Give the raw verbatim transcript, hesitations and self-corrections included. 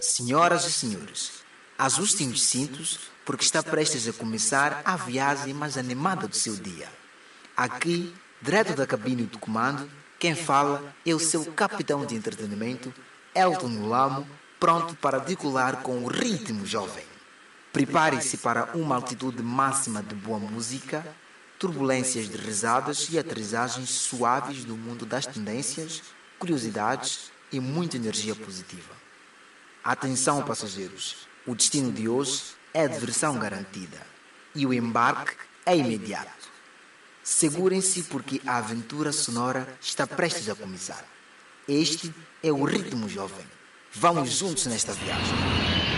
Senhoras e senhores, ajustem os cintos porque está prestes a começar a viagem mais animada do seu dia. Aqui, direto da cabine de comando, quem fala é o seu capitão de entretenimento, Elton Lamo, pronto para decolar com o ritmo jovem. Prepare-se para uma altitude máxima de boa música, turbulências de risadas e aterrissagens suaves do mundo das tendências, curiosidades e muita energia positiva. Atenção, passageiros, o destino de hoje é diversão garantida e o embarque é imediato. Segurem-se porque a aventura sonora está prestes a começar. Este é o ritmo jovem. Vamos juntos nesta viagem.